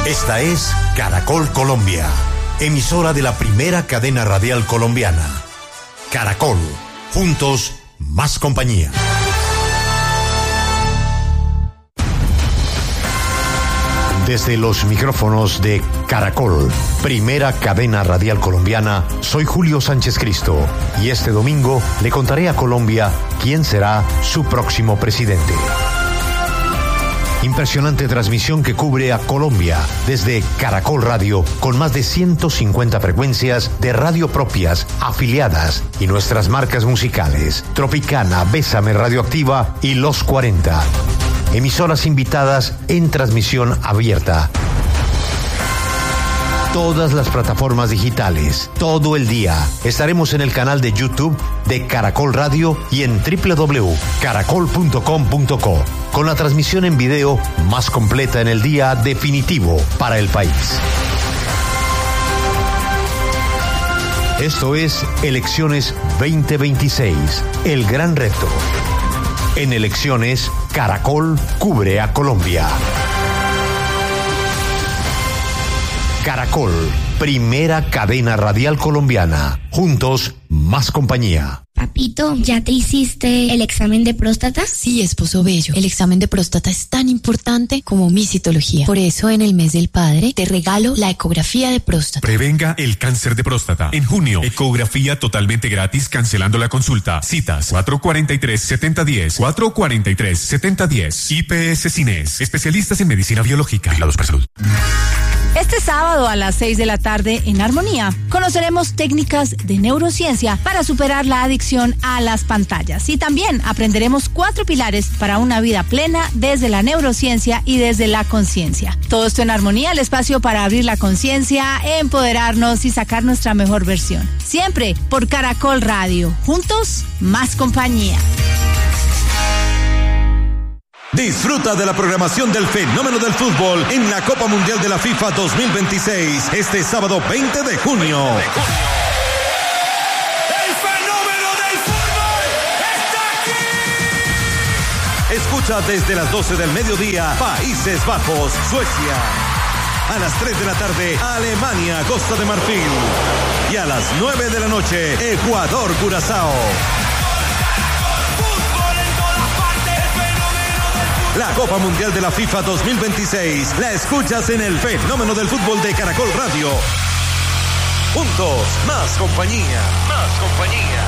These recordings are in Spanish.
Esta es Caracol Colombia, emisora de la primera cadena radial colombiana. Caracol, juntos, más compañía. Desde los micrófonos de Caracol, primera cadena radial colombiana, soy Julio Sánchez Cristo y este domingo le contaré a Colombia quién será su próximo presidente. Impresionante transmisión que cubre a Colombia desde Caracol Radio, con más de 150 frecuencias de radio propias, afiliadas y nuestras marcas musicales: Tropicana, Bésame Radioactiva y Los 40. Emisoras invitadas en transmisión abierta. Todas las plataformas digitales, todo el día. Estaremos en el canal de YouTube de Caracol Radio y en www.caracol.com.co, con la transmisión en video más completa en el día definitivo para el país. Esto es Elecciones 2026, el gran reto. En elecciones, Caracol cubre a Colombia. Caracol, primera cadena radial colombiana. Juntos, más compañía. Papito, ¿ya te hiciste el examen de próstata? Sí, esposo bello. El examen de próstata es tan importante como mi citología. Por eso, en el mes del padre, te regalo la ecografía de próstata. Prevenga el cáncer de próstata. En junio, ecografía totalmente gratis, cancelando la consulta. Citas 443-7010, 443-7010. IPS Cines, especialistas en medicina biológica. Vigilados por salud. Este sábado a las 6 de la tarde en Armonía conoceremos técnicas de neurociencia para superar la adicción a las pantallas, y también aprenderemos 4 pilares para una vida plena desde la neurociencia y desde la conciencia. Todo esto en Armonía, el espacio para abrir la conciencia, empoderarnos y sacar nuestra mejor versión. Siempre por Caracol Radio. Juntos, más compañía. Disfruta de la programación del fenómeno del fútbol en la Copa Mundial de la FIFA 2026, este sábado 20 de junio. ¡El fenómeno del fútbol está aquí! Escucha desde las 12 del mediodía, Países Bajos, Suecia. A las 3 de la tarde, Alemania, Costa de Marfil. Y a las 9 de la noche, Ecuador, Curazao. La Copa Mundial de la FIFA 2026 la escuchas en el fenómeno del fútbol de Caracol Radio. Juntos, más compañía, más compañía.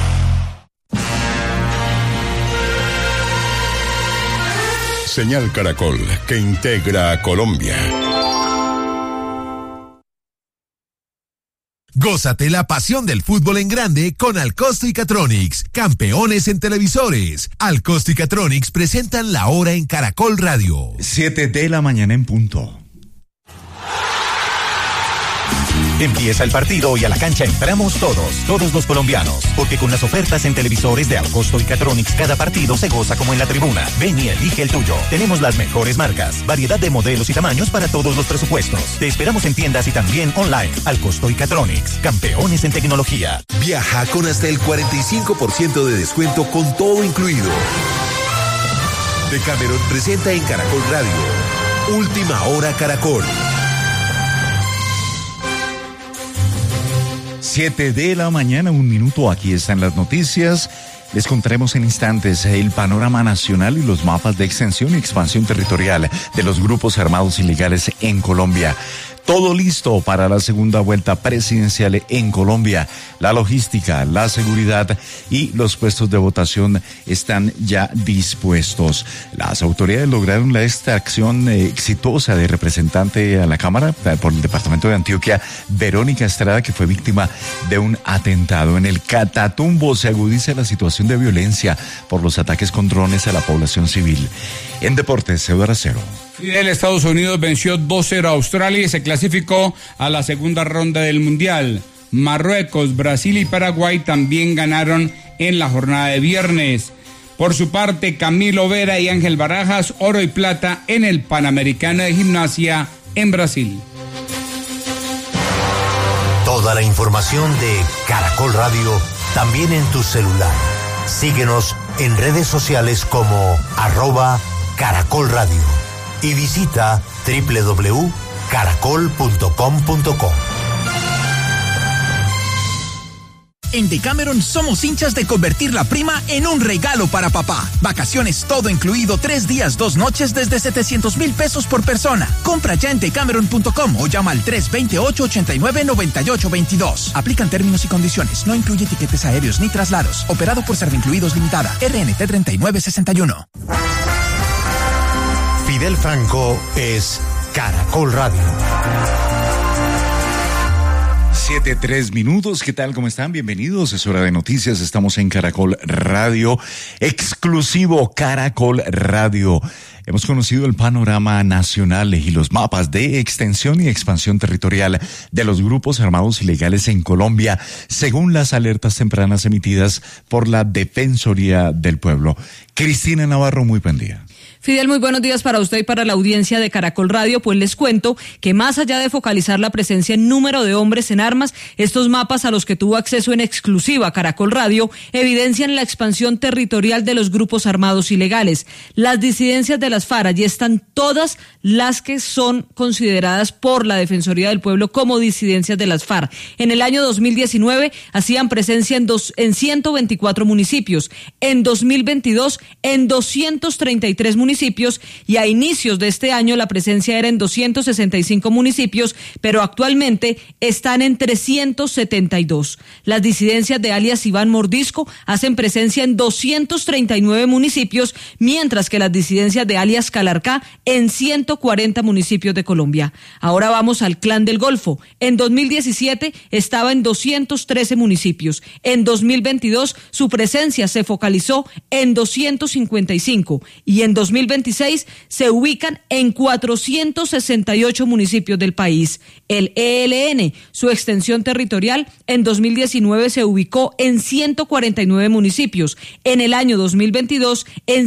Señal Caracol, que integra a Colombia. Gózate la pasión del fútbol en grande con Alcosto y Catronics, campeones en televisores. Alcosto y Catronics presentan La Hora en Caracol Radio. 7 de la mañana en punto. Empieza el partido y a la cancha entramos todos los colombianos, porque con las ofertas en televisores de Alcosto y Catronics cada partido se goza como en la tribuna. Ven y elige el tuyo. Tenemos las mejores marcas, variedad de modelos y tamaños para todos los presupuestos. Te esperamos en tiendas y también online. Alcosto y Catronics, campeones en tecnología. Viaja con hasta el 45% de descuento con todo incluido. Decameron presenta en Caracol Radio Última Hora Caracol. 7 de la mañana, 1 minuto. Aquí están las noticias. Les contaremos en instantes el panorama nacional y los mapas de extensión y expansión territorial de los grupos armados ilegales en Colombia. Todo listo para la segunda vuelta presidencial en Colombia. La logística, la seguridad y los puestos de votación están ya dispuestos. Las autoridades lograron la extracción exitosa de representante a la Cámara por el departamento de Antioquia, Verónica Estrada, que fue víctima de un atentado. En el Catatumbo se agudiza la situación de violencia por los ataques con drones a la población civil. En deportes, Eduardo Acero. Fidel, Estados Unidos venció 2-0 a Australia y se clasificó a la segunda ronda del Mundial. Marruecos, Brasil y Paraguay también ganaron en la jornada de viernes. Por su parte, Camilo Vera y Ángel Barajas, oro y plata en el Panamericano de Gimnasia en Brasil. Toda la información de Caracol Radio también en tu celular. Síguenos en redes sociales como @Caracol Radio y visita caracol.com.co. En Decameron somos hinchas de convertir la prima en un regalo para papá. Vacaciones todo incluido, 3 días, 2 noches desde 700,000 pesos por persona. Compra ya en decameron.com o llama al 328-89-9822. Aplican términos y condiciones. No incluye tiquetes aéreos ni traslados. Operado por Servincluidos Limitada. RNT 3961. Fidel Franco es Caracol Radio. 7:03. ¿Qué tal? ¿Cómo están? Bienvenidos. Es hora de noticias. Estamos en Caracol Radio, exclusivo Caracol Radio. Hemos conocido el panorama nacional y los mapas de extensión y expansión territorial de los grupos armados ilegales en Colombia, según las alertas tempranas emitidas por la Defensoría del Pueblo. Cristina Navarro, muy buen día. Fidel, muy buenos días para usted y para la audiencia de Caracol Radio. Pues les cuento que más allá de focalizar la presencia en número de hombres en armas, estos mapas a los que tuvo acceso en exclusiva Caracol Radio evidencian la expansión territorial de los grupos armados ilegales. Las disidencias de las FARC, allí están todas las que son consideradas por la Defensoría del Pueblo como disidencias de las FARC. En el año 2019 hacían presencia en 124 municipios, en 2022 en 233 municipios, y a inicios de este año la presencia era en 265 municipios, pero actualmente están en 372. Las disidencias de alias Iván Mordisco hacen presencia en 239 municipios, mientras que las disidencias de alias Calarcá en 140 municipios de Colombia. Ahora vamos al Clan del Golfo. En 2017 estaba en 213 municipios. En 2022 su presencia se focalizó en 255 y en 2026 se ubican en 468 municipios del país. El ELN, su extensión territorial, en 2019 se ubicó en 149 municipios, en el año 2022 en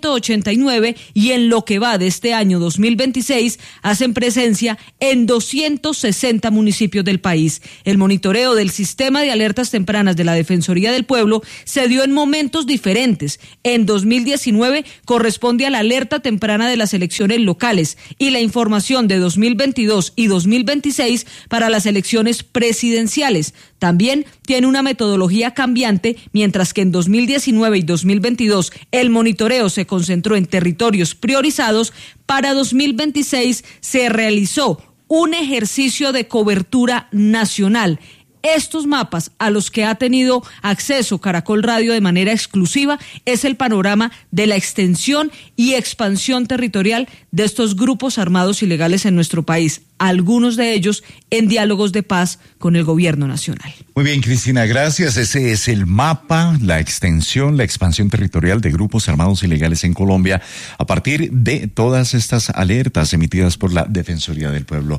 189 y en lo que va de este año 2026 hacen presencia en 260 municipios del país. El monitoreo del sistema de alertas tempranas de la Defensoría del Pueblo se dio en momentos diferentes. En 2019 corresponde a la alerta temprana de las elecciones locales y la información de 2022 y 2026 para las elecciones presidenciales. También tiene una metodología cambiante, mientras que en 2019 y 2022 el monitoreo se concentró en territorios priorizados. Para 2026 se realizó un ejercicio de cobertura nacional. Estos mapas a los que ha tenido acceso Caracol Radio de manera exclusiva es el panorama de la extensión y expansión territorial de estos grupos armados ilegales en nuestro país, algunos de ellos en diálogos de paz con el gobierno nacional. Muy bien, Cristina, gracias. Ese es el mapa, la extensión, la expansión territorial de grupos armados ilegales en Colombia a partir de todas estas alertas emitidas por la Defensoría del Pueblo.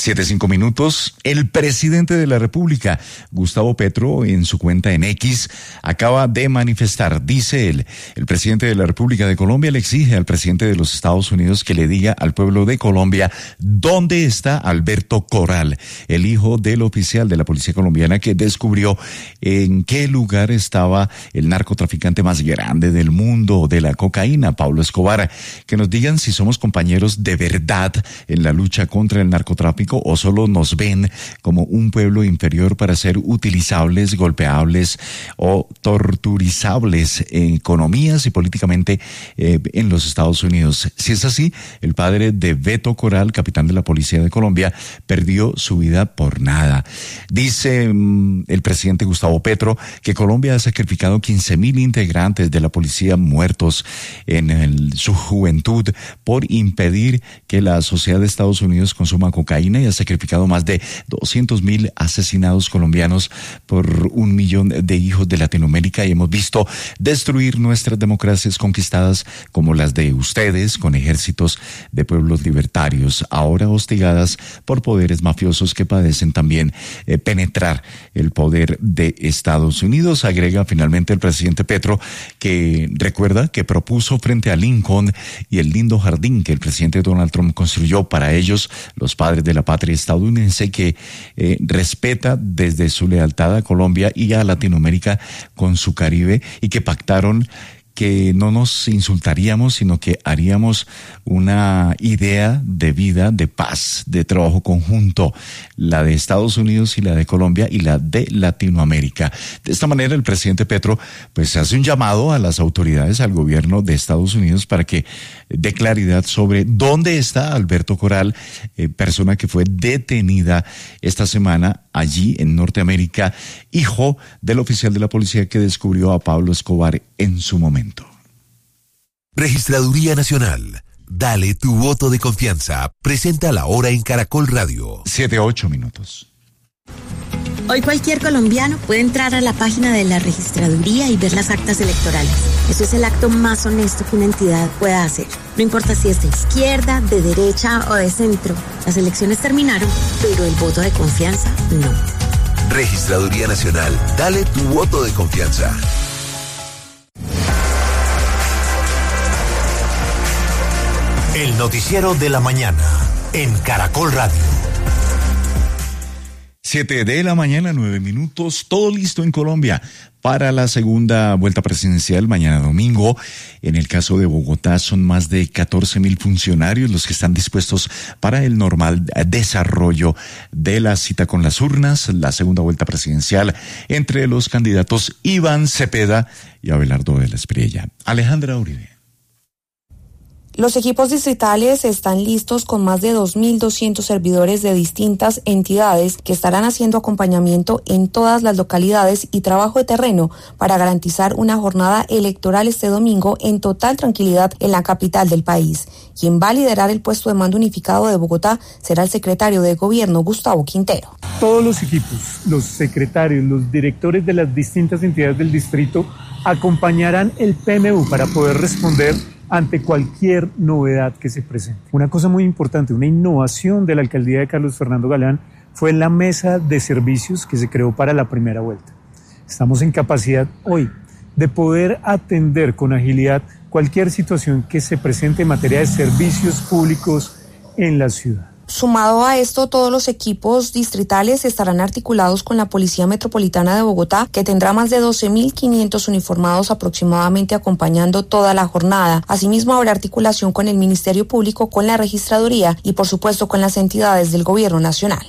7:05. El presidente de la República, Gustavo Petro, en su cuenta en X, acaba de manifestar, dice él, el presidente de la República de Colombia le exige al presidente de los Estados Unidos que le diga al pueblo de Colombia dónde está Alberto Corral, el hijo del oficial de la policía colombiana que descubrió en qué lugar estaba el narcotraficante más grande del mundo de la cocaína, Pablo Escobar. Que nos digan si somos compañeros de verdad en la lucha contra el narcotráfico o solo nos ven como un pueblo inferior para ser utilizables, golpeables o torturizables economías y políticamente en los Estados Unidos. Si es así, el padre de Beto Corral, capitán de la policía de Colombia, perdió su vida por nada. Dice el presidente Gustavo Petro que Colombia ha sacrificado 15,000 integrantes de la policía muertos en su juventud por impedir que la sociedad de Estados Unidos consuma cocaína y ha sacrificado más de 200,000 asesinados colombianos por 1 millón de hijos de Latinoamérica y hemos visto destruir nuestras democracias conquistadas como las de ustedes con ejércitos de pueblos libertarios, ahora hostigadas por poderes mafiosos que padecen también penetrar el poder de Estados Unidos. Agrega finalmente el presidente Petro que recuerda que propuso frente a Lincoln y el lindo jardín que el presidente Donald Trump construyó para ellos, los padres de la patria estadounidense, que respeta desde su lealtad a Colombia y a Latinoamérica con su Caribe y que pactaron que no nos insultaríamos, sino que haríamos una idea de vida, de paz, de trabajo conjunto, la de Estados Unidos y la de Colombia y la de Latinoamérica. De esta manera, el presidente Petro pues hace un llamado a las autoridades, al gobierno de Estados Unidos, para que dé claridad sobre dónde está Alberto Coral, persona que fue detenida esta semana allí en Norteamérica, hijo del oficial de la policía que descubrió a Pablo Escobar en su momento. Registraduría Nacional. Dale tu voto de confianza. Presenta la hora en Caracol Radio. 7:08. Hoy cualquier colombiano puede entrar a la página de la registraduría y ver las actas electorales. Eso es el acto más honesto que una entidad pueda hacer. No importa si es de izquierda, de derecha o de centro. Las elecciones terminaron, pero el voto de confianza no. Registraduría Nacional. Dale tu voto de confianza. El noticiero de la mañana en Caracol Radio. 7:09, todo listo en Colombia para la segunda vuelta presidencial mañana domingo. En el caso de Bogotá son más de 14,000 funcionarios los que están dispuestos para el normal desarrollo de la cita con las urnas, la segunda vuelta presidencial, entre los candidatos Iván Cepeda y Abelardo de la Espriella. Alejandra Uribe. Los equipos distritales están listos con más de 2.200 servidores de distintas entidades que estarán haciendo acompañamiento en todas las localidades y trabajo de terreno para garantizar una jornada electoral este domingo en total tranquilidad en la capital del país. Quien va a liderar el puesto de mando unificado de Bogotá será el secretario de Gobierno, Gustavo Quintero. Todos los equipos, los secretarios, los directores de las distintas entidades del distrito acompañarán el PMU para poder responder ante cualquier novedad que se presente. Una cosa muy importante, una innovación de la alcaldía de Carlos Fernando Galán fue la mesa de servicios que se creó para la primera vuelta. Estamos en capacidad hoy de poder atender con agilidad cualquier situación que se presente en materia de servicios públicos en la ciudad. Sumado a esto, todos los equipos distritales estarán articulados con la Policía Metropolitana de Bogotá, que tendrá más de 12.500 uniformados aproximadamente acompañando toda la jornada. Asimismo, habrá articulación con el Ministerio Público, con la Registraduría y, por supuesto, con las entidades del Gobierno Nacional.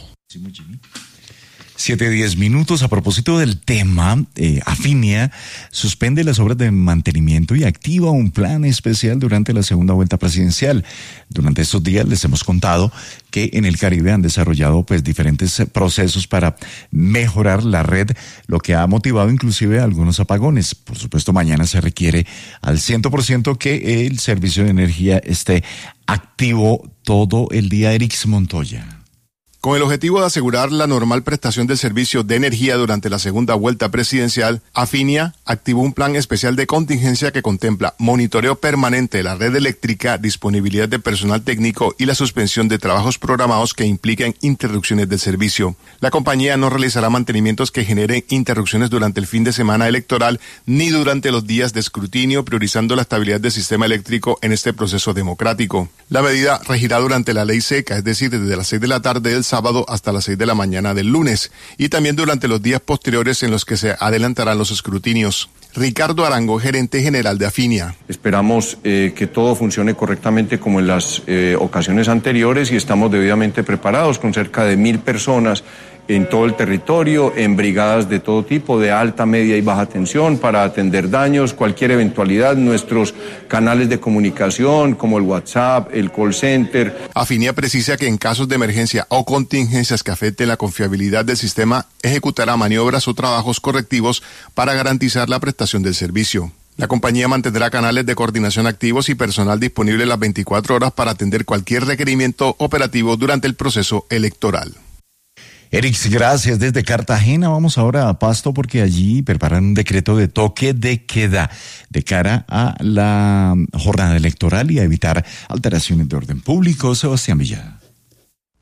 7:10. A propósito del tema, Afinia suspende las obras de mantenimiento y activa un plan especial durante la segunda vuelta presidencial. Durante estos días les hemos contado que en el Caribe han desarrollado diferentes procesos para mejorar la red, lo que ha motivado inclusive algunos apagones. Por supuesto, mañana se requiere al 100% que el servicio de energía esté activo todo el día. Erix Montoya. Con el objetivo de asegurar la normal prestación del servicio de energía durante la segunda vuelta presidencial, Afinia activó un plan especial de contingencia que contempla monitoreo permanente de la red eléctrica, disponibilidad de personal técnico y la suspensión de trabajos programados que impliquen interrupciones del servicio. La compañía no realizará mantenimientos que generen interrupciones durante el fin de semana electoral ni durante los días de escrutinio, priorizando la estabilidad del sistema eléctrico en este proceso democrático. La medida regirá durante la ley seca, es decir, desde las 6 de la tarde del sábado hasta las 6 de la mañana del lunes, y también durante los días posteriores en los que se adelantarán los escrutinios. Ricardo Arango, gerente general de Afinia. Esperamos que todo funcione correctamente como en las ocasiones anteriores y estamos debidamente preparados con cerca de 1,000 personas en todo el territorio, en brigadas de todo tipo, de alta, media y baja tensión, para atender daños, cualquier eventualidad, nuestros canales de comunicación como el WhatsApp, el call center. Afinia precisa que en casos de emergencia o contingencias que afecten la confiabilidad del sistema, ejecutará maniobras o trabajos correctivos para garantizar la prestación del servicio. La compañía mantendrá canales de coordinación activos y personal disponible las 24 horas para atender cualquier requerimiento operativo durante el proceso electoral. Erix, gracias. Desde Cartagena vamos ahora a Pasto porque allí preparan un decreto de toque de queda de cara a la jornada electoral y a evitar alteraciones de orden público. Sebastián Villada.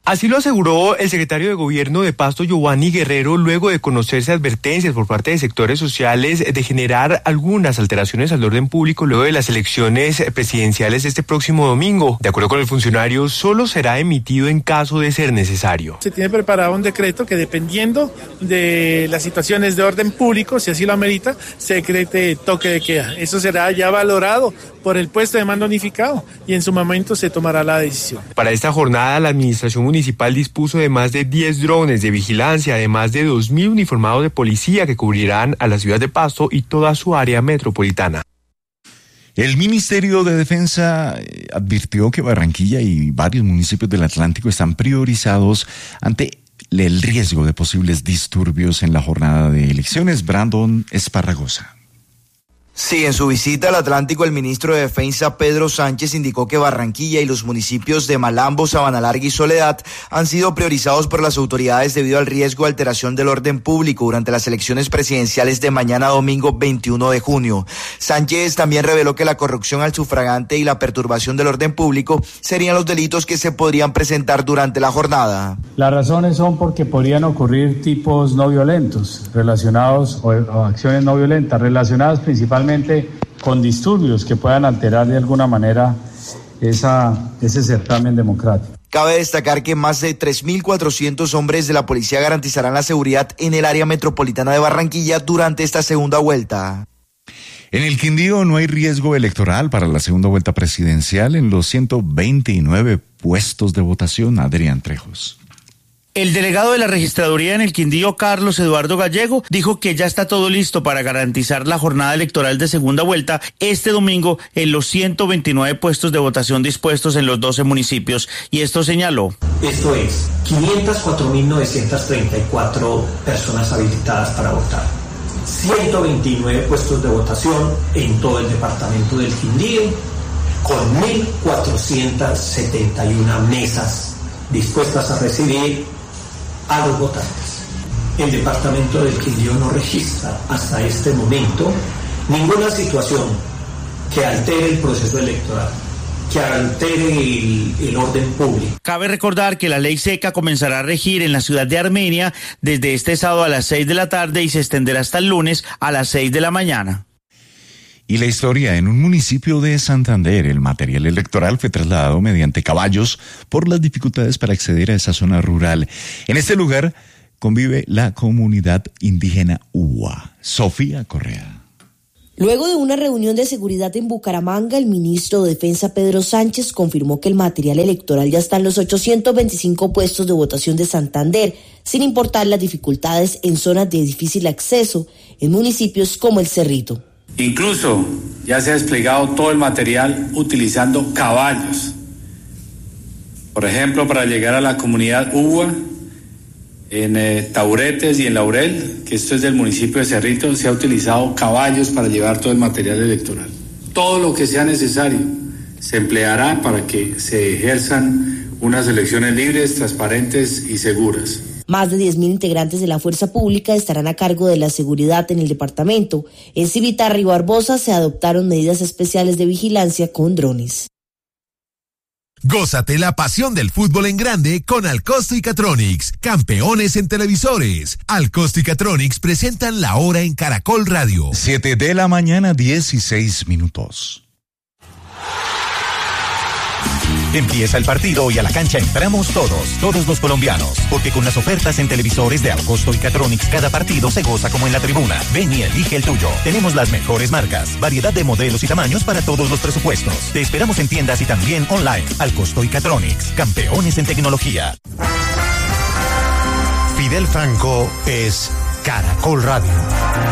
Así lo aseguró el secretario de Gobierno de Pasto, Giovanni Guerrero, luego de conocerse advertencias por parte de sectores sociales de generar algunas alteraciones al orden público luego de las elecciones presidenciales de este próximo domingo. De acuerdo con el funcionario, solo será emitido en caso de ser necesario. Se tiene preparado un decreto que, dependiendo de las situaciones de orden público, si así lo amerita, se decrete toque de queda. Eso será ya valorado por el puesto de mando unificado y en su momento se tomará la decisión. Para esta jornada, la administración municipal dispuso de más de 10 drones de vigilancia, además de 2.000 uniformados de policía que cubrirán a la ciudad de Pasto y toda su área metropolitana. El Ministerio de Defensa advirtió que Barranquilla y varios municipios del Atlántico están priorizados ante el riesgo de posibles disturbios en la jornada de elecciones. Brandon Esparragosa. Sí, en su visita al Atlántico, el ministro de Defensa, Pedro Sánchez, indicó que Barranquilla y los municipios de Malambo, Sabanalarga y Soledad han sido priorizados por las autoridades debido al riesgo de alteración del orden público durante las elecciones presidenciales de mañana domingo 21 de junio. Sánchez también reveló que la corrupción al sufragante y la perturbación del orden público serían los delitos que se podrían presentar durante la jornada. Las razones son porque podrían ocurrir tipos no violentos relacionados o acciones no violentas relacionadas principalmente con disturbios que puedan alterar de alguna manera ese certamen democrático. Cabe destacar que más de 3.400 hombres de la policía garantizarán la seguridad en el área metropolitana de Barranquilla durante esta segunda vuelta. En el Quindío no hay riesgo electoral para la segunda vuelta presidencial en los 129 puestos de votación. Adrián Trejos. El delegado de la registraduría en el Quindío, Carlos Eduardo Gallego, dijo que ya está todo listo para garantizar la jornada electoral de segunda vuelta este domingo en los 129 puestos de votación dispuestos en los 12 municipios. Y esto señaló. Esto es 504.934 personas habilitadas para votar. 129 puestos de votación en todo el departamento del Quindío, con 1.471 mesas dispuestas a recibir a los votantes. El departamento del Quindío no registra hasta este momento ninguna situación que altere el proceso electoral, que altere el orden público. Cabe recordar que la ley seca comenzará a regir en la ciudad de Armenia desde este sábado a las 6 de la tarde y se extenderá hasta el lunes a las 6 de la mañana. Y la historia: en un municipio de Santander, el material electoral fue trasladado mediante caballos por las dificultades para acceder a esa zona rural. En este lugar convive la comunidad indígena Uwa. Sofía Correa. Luego de una reunión de seguridad en Bucaramanga, el ministro de Defensa, Pedro Sánchez, confirmó que el material electoral ya está en los 825 puestos de votación de Santander, sin importar las dificultades en zonas de difícil acceso en municipios como El Cerrito. Incluso ya se ha desplegado todo el material utilizando caballos. Por ejemplo, para llegar a la comunidad Uwa, en Tauretes y en Laurel, que esto es del municipio de Cerrito, se ha utilizado caballos para llevar todo el material electoral. Todo lo que sea necesario se empleará para que se ejerzan unas elecciones libres, transparentes y seguras. Más de 10.000 integrantes de la fuerza pública estarán a cargo de la seguridad en el departamento. En Civitarra y Barbosa se adoptaron medidas especiales de vigilancia con drones. Gózate la pasión del fútbol en grande con Alcosto y Catronics, campeones en televisores. Alcosto y Catronics presentan la hora en Caracol Radio. 7 de la mañana, 16 minutos. Empieza el partido y a la cancha entramos todos los colombianos, porque con las ofertas en televisores de Alcosto y Catronics cada partido se goza como en la tribuna. Ven y elige el tuyo. Tenemos las mejores marcas, variedad de modelos y tamaños para todos los presupuestos. Te esperamos en tiendas y también online. Alcosto y Catronics, campeones en tecnología. Fidel Franco es Caracol Radio.